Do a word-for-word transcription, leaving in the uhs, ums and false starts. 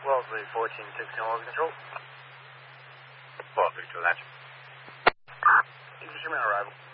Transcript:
Wellesley, fourteen sixteen, Wellesley Control. four three two, Latch. English, arrival.